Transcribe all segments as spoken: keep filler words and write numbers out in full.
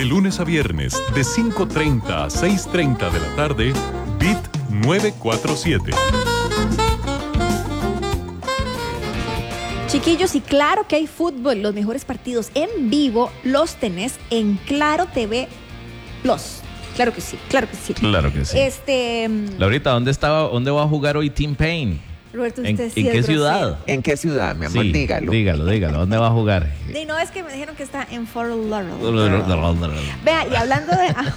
lunes a viernes, de cinco treinta a seis treinta de la tarde, Beat novecientos cuarenta y siete. Chiquillos, y claro que hay fútbol. Los mejores partidos en vivo los tenés en Claro T V Plus. Claro que sí, claro que sí. Claro que sí. Este, Laurita, ¿dónde estaba, dónde va a jugar hoy Team Pain? Roberto, ¿En, usted sí ¿en es qué grosero. ciudad? ¿En qué ciudad, mi amor? Sí, dígalo. Dígalo, dígalo. ¿Dónde va a jugar? Sí, no, es que me dijeron que está en Fort Lauderdale. Vea, y hablando de... ah,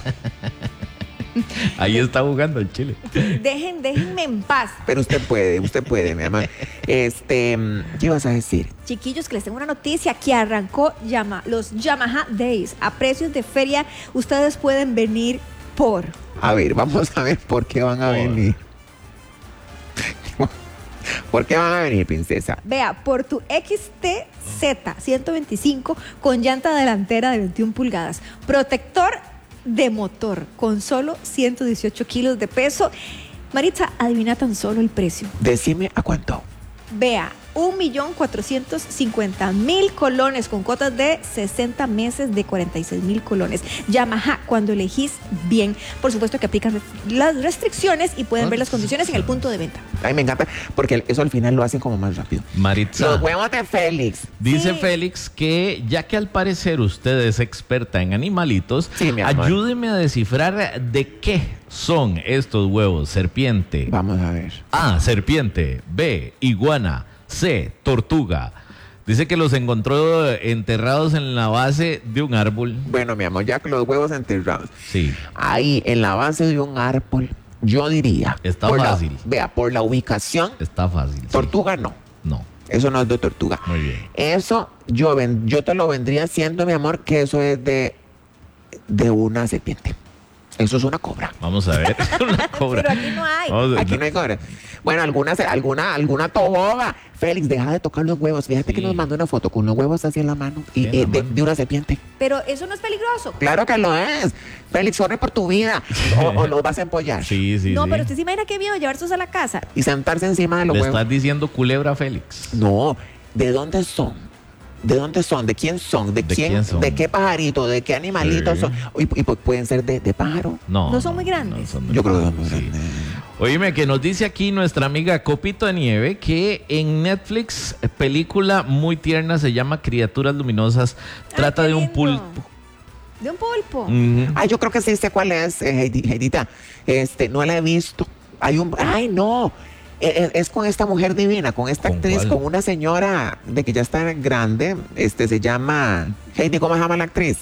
Ahí está jugando el Chile. dejen, déjenme en paz. Pero usted puede, usted puede, mi amor. Este, ¿qué ibas a decir? Chiquillos, que les tengo una noticia que arrancó Yama, los Yamaha Days a precios de feria. Ustedes pueden venir por... A ver, vamos a ver por qué van a venir. ¿Por qué van a venir, princesa? Vea, por tu X T Z ciento veinticinco con llanta delantera de veintiuna pulgadas, protector de motor con solo ciento dieciocho kilos de peso. Maritza, adivina tan solo el precio. Decime a cuánto. Vea, un millón cuatrocientos cincuenta mil colones con cuotas de sesenta meses de cuarenta y seis mil colones. Yamaha, cuando elegís bien. Por supuesto que aplican las restricciones y pueden ver las condiciones en el punto de venta. Ay, me encanta, porque eso al final lo hacen como más rápido. Maritza, Los huevos de Félix. dice Sí. Félix que ya que al parecer usted es experta en animalitos, Sí, mi amor. ayúdeme a descifrar de qué son estos huevos. Serpiente. Vamos a ver. A, serpiente. B, iguana. C, tortuga. Dice que los encontró enterrados en la base de un árbol. Bueno, mi amor, ya con los huevos enterrados. Sí. Ahí, en la base de un árbol, yo diría. Está por la- fácil. vea, por la ubicación, Está fácil. sí. tortuga no. No. Eso no es de tortuga. Muy bien. Eso yo, ven- yo te lo vendría haciendo, mi amor, que eso es de, de una serpiente. Eso es una cobra. Vamos a ver. Una cobra. Pero aquí no hay. Vamos a- Aquí no hay cobra. Bueno, alguna, alguna, alguna toboga. Félix, deja de tocar los huevos. Fíjate Sí. que nos mandó una foto con los huevos así en la mano y, Sí, en eh, la de, mano. de una serpiente. Pero eso no es peligroso. Claro que lo es. Félix, corre por tu vida. O, o los vas a empollar. Sí, sí, no, sí. pero usted se imagina qué miedo llevarse a la casa. Y sentarse encima de los Le huevos. estás diciendo culebra a Félix. No, ¿de dónde son? ¿De dónde son? ¿De quién son? ¿De, ¿De quién? quién son? ¿De qué pajarito? ¿De qué animalito Sí. son? Y, y pu- pueden ser de, de pájaro. No. ¿No son muy grandes? son muy Yo creo que son muy grandes, sí. grandes. Oíme, que nos dice aquí nuestra amiga Copito de Nieve que en Netflix, eh, película muy tierna, se llama Criaturas Luminosas. Trata Ah, qué de un lindo. pulpo. De un pulpo. Ujú. Ay, yo creo que sí sé cuál es, eh, Heidi- Heidita. Este, no la he visto. Hay un. Ay, no. Eh, eh, Es con esta mujer divina, con esta ¿Con actriz, cuál? con una señora de que ya está grande. Este se llama. Heidi, ¿cómo se llama la actriz?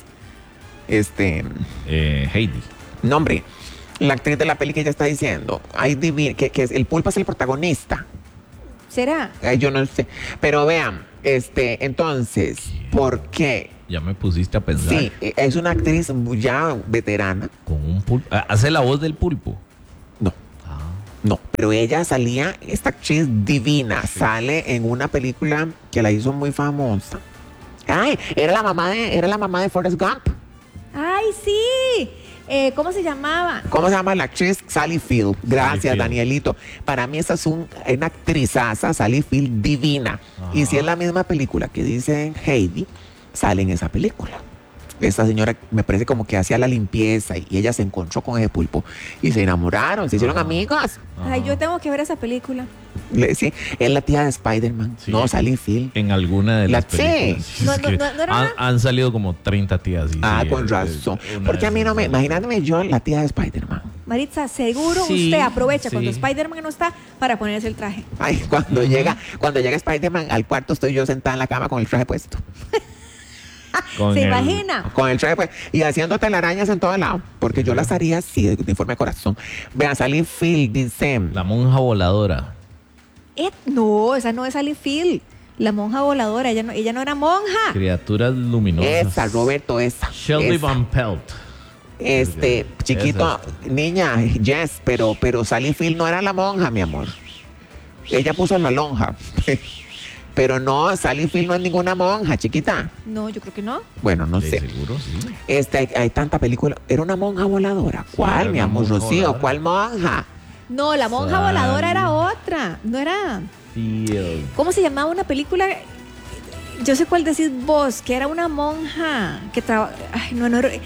Este. Eh, Heidi. Nombre. La actriz de la peli que ella está diciendo. Ay, divina. Que, que es- el pulpo es el protagonista. ¿Será? Ay, yo no sé. Pero vean, este, entonces, ¿por qué? Ya me pusiste a pensar. Sí, eh, es una actriz ya veterana. Con un pulpo. Ah, hace la voz del pulpo. No. Ah. No, pero ella salía, esta actriz divina, sale en una película que la hizo muy famosa. Ay, era la mamá de, era la mamá de Forrest Gump. ¡Ay, sí! Eh, ¿Cómo se llamaba? ¿Cómo se llama la actriz? Sally Field. Gracias, Field. Danielito. Para mí esa es un, una actrizaza, Sally Field, divina. Y si es la misma película que dice Heidi, sale en esa película. Esta señora me parece como que hacía la limpieza y ella se encontró con ese pulpo y se enamoraron, se hicieron amigos. Ay, yo tengo que ver esa película. Le- sí, es la tía de Spider-Man. Sí. No, Sally Field. En alguna de La- las películas. sí. No, Es no, que no, no era han, una- han salido como treinta tías. y Ah, sí, con eh, razón. eh, una Porque a de mí no esas, me, eh. imagínate yo la tía de Spider-Man. Maritza, seguro Sí, usted aprovecha sí. cuando Spider-Man no está para ponerse el traje. Ay, cuando llega, cuando llega Spider-Man al cuarto estoy yo sentada en la cama con el traje puesto. Con ¿Se el- imagina? Con el traje puesto. Y haciendo telarañas en todo lado. Porque yo las haría así, de, de forma de corazón. Vean, Sally Field dice. La monja voladora. Eh, no, esa no es Sally Field. La monja voladora, ella no, ella no era monja. Criaturas luminosas. Esa, Roberto, esa. Shelby esa. Van Pelt. Este, Esa chiquito, niña, yes, pero, pero Sally Field no era la monja, mi amor. Ella puso la lonja. Pero no, Sally Field no es ninguna monja, chiquita. No, yo creo que no. Bueno, no Sí, sé. seguro, sí. Este, hay, hay tanta película. Era una monja voladora. ¿Cuál, era mi una amor, monja Rocío? voladora. ¿Cuál monja? No, la monja Sally. voladora era otra. No era. Field. ¿Cómo se llamaba una película? Yo sé cuál decís vos, que era una monja que trabaja. Ay, no, no.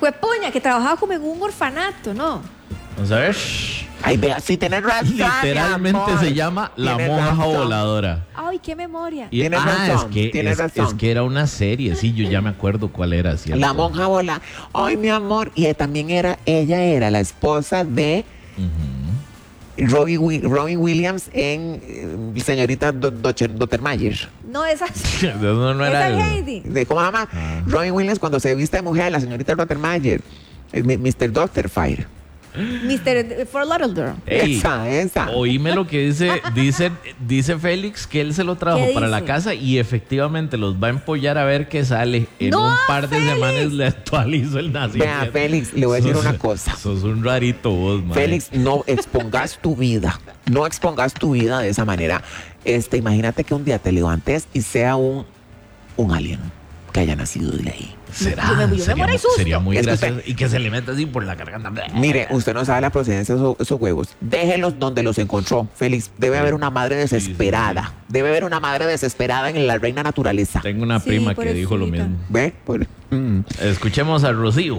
Fue puña, que trabajaba como en un orfanato, ¿no? Vamos a ver. Ay, vea, sí tienes razón. Literalmente mi amor. se llama La Tienes Monja razón. Voladora. Ay, qué memoria. Y, Tienes ah, razón, es que, tienes es, razón. es que era una serie, sí, yo ya me acuerdo cuál era. ¿Cierto? La monja vola. Ay, mi amor. Y también era, ella era la esposa de Ujú. Robin, Wi- Robin Williams en eh, Señorita Do- Docher- Dottermeyer. No, esa, Eso no, no era esa es el- Heidi. De, ¿Cómo se llama? Ah. Robin Williams cuando se viste de mujer, la señorita Dottermeyer. Eh, mi- mister Doctorfire. mister Fort Lauderdale. Ey, Esa, esa. oíme lo que dice, dice, dice Félix que él se lo trajo ¿Qué para la dice? casa y efectivamente los va a empollar a ver qué sale. En ¡No, un par de Félix! semanas le actualizo el nacimiento. Vea, Félix, le voy a decir Sos- una cosa. Sos un rarito vos, man. Félix, no expongas tu vida. No expongas tu vida de esa manera. Este, imagínate que un día te levantes y sea un, un alien que haya nacido de ahí. ¿Será? Yo me- yo me sería, muero de muy- susto. sería muy Es que gracioso. usted- Y que se le meta así por la garganta. Mire, usted no sabe la procedencia de esos, esos huevos. Déjelos donde los encontró, Félix. Debe haber una madre desesperada. Debe haber una madre desesperada en la reina naturaleza. Tengo una Sí, prima que dijo lo pobrecita. mismo. ¿Ve? Por- mm. Escuchemos a Rocío.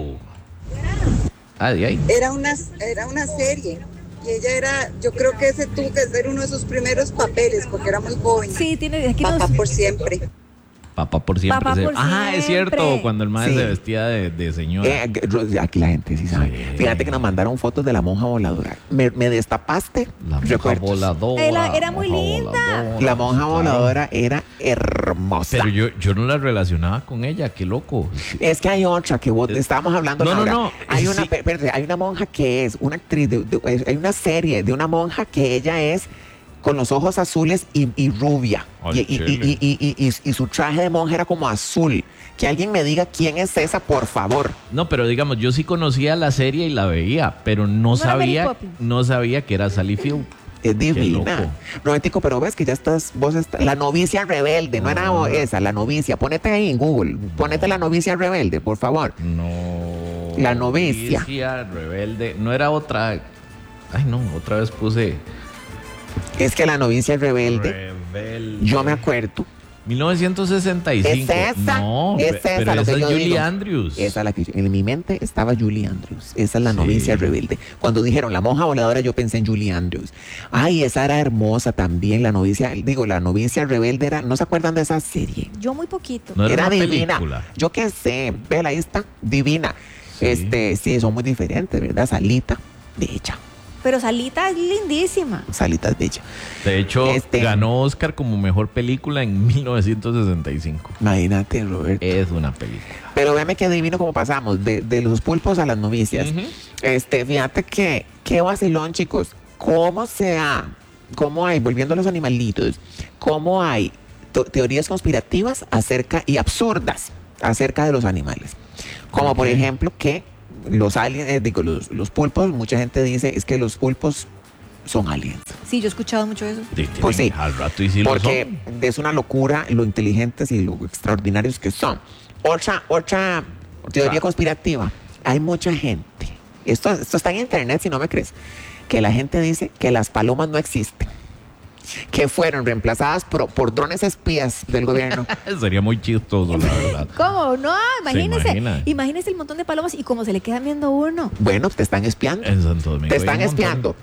Ah, de ahí. Era una, era una serie. Y ella era, yo creo que ese tuvo que ser uno de sus primeros papeles porque era muy joven. Sí, tiene aquí Papá nos- por siempre. Papá por siempre. Papá se- por ah, es siempre. cierto. Cuando el madre Sí. se vestía de, de señora. Eh, que- aquí la gente sí sabe. Sí. Fíjate que nos mandaron fotos de la monja voladora. Me, me destapaste La monja recuerdos. voladora. Era- era muy monja linda. voladora, La monja sí, claro. voladora era hermosa. Pero yo, yo no la relacionaba con ella, qué loco. Es que hay otra que vos estábamos hablando. No, no, ahora. no, Hay sí. una, espérate, hay una monja que es una actriz, de- de- hay una serie de una monja que ella es con los ojos azules y, y rubia. Ay, y, y- chele. y- y- y- y- y su traje de monja era como azul. Que alguien me diga quién es esa, por favor. No, pero digamos, yo sí conocía la serie y la veía, pero no, No era Mary sabía, Poppins. no sabía que era Sally Field. Es divina. loco. Romantico, pero ves que ya estás, vos estás, la novicia rebelde, no era Ah. esa, la novicia. Ponete ahí en Google, ponete la novicia rebelde, por favor. No. La novicia. Novicia rebelde. No era otra. Ay, no, otra vez puse. Es que la novicia rebelde, Rebelde. yo me acuerdo. mil novecientos sesenta y cinco. Es esa, No, es pe- esa pero lo esa que es yo Julie digo. Andrews. Esa es la que yo- en mi mente estaba Julie Andrews. Esa es la Sí. novicia rebelde. Cuando dijeron la monja voladora, yo pensé en Julie Andrews. Ay, esa era hermosa también. La novicia, digo, la novicia rebelde era. ¿No se acuerdan de esa serie? Yo muy poquito. No era, Era una divina. película. Yo qué sé, vela, ahí está, divina. Sí. Este, sí, son muy diferentes, ¿verdad? Salita, bella. Pero Salita es lindísima. Salita es bella. De hecho, Este- ganó Oscar como mejor película en mil novecientos sesenta y cinco. Imagínate, Robert. Es una película. Pero véame qué divino como pasamos, de, de los pulpos a las novicias. Ujú. Este, fíjate que, qué vacilón, chicos. ¿Cómo se ha, cómo hay, volviendo a los animalitos, cómo hay to- teorías conspirativas acerca y absurdas acerca de los animales? Como por Ok. ejemplo que los aliens, eh, digo, los, los pulpos, mucha gente dice es que los pulpos son aliens. Sí, yo he escuchado mucho eso. Sí, Pues tienen sí, al rato y sí lo Porque son. es una locura lo inteligentes y lo extraordinarios que son. Otra, otra teoría Ah. conspirativa. Hay mucha gente. Esto, esto está en internet, si no me crees. Que la gente dice que las palomas no existen. Que fueron reemplazadas por, por drones espías del gobierno. Sería muy chistoso, la verdad. ¿Cómo? No, imagínese. imagina? Imagínese el montón de palomas y cómo se le quedan viendo a uno. Bueno, te están espiando. En Santo Domingo. Te hay están un montón. espiando.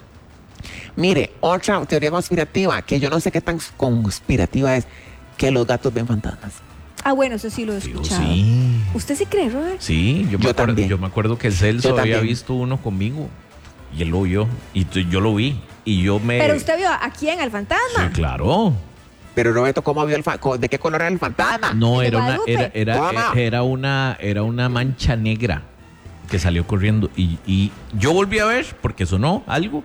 Mire, otra teoría conspirativa, que yo no sé qué tan conspirativa es, que los gatos ven fantasmas. Ah, bueno, eso sí lo he Digo, escuchado. sí. ¿Usted sí cree, Robert? Sí, yo me, Yo acuerdo, también. yo me acuerdo que el Celso Yo había también. visto uno conmigo y él lo vio y t- yo lo vi y yo me... Pero usted vio a quién, al Sí, fantasma. claro. Pero Roberto, ¿cómo vio el fa- co- ¿de qué color era el fantasma? No, ¿De era una, Guadalupe? era, era, ¿Cómo? era una, era una mancha negra que salió corriendo y, y yo volví a ver porque sonó algo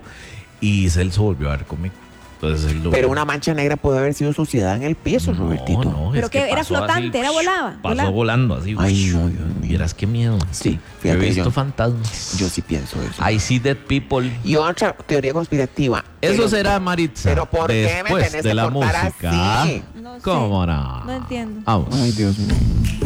y Celso volvió a ver conmigo. Entonces él lo Pero vio. una mancha negra puede haber sido suciedad en el piso, No, Robertito. no, Pero es que era pasó flotante, era volaba, Pasó volaba. volando así. Ay, no, Dios mío. Vieras qué miedo. Sí, Yo he fíjate, visto yo, fantasmas. yo sí pienso eso. I see dead people. Y otra teoría conspirativa. Eso pero- será, Maritza. pero ¿por qué me después tenés de que la cortar música. así? No sé. ¿Cómo no? No entiendo. Vamos. Ay, Dios mío.